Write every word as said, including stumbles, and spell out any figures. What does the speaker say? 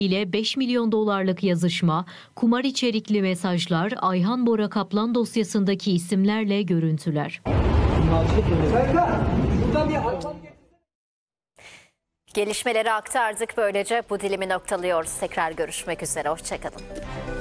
ile beş milyon dolarlık yazışma, kumar içerikli mesajlar, Ayhan Bora Kaplan dosyasındaki isimlerle görüntüler. Gelişmeleri aktardık. Böylece bu dilimi noktalıyoruz. Tekrar görüşmek üzere. Hoşçakalın.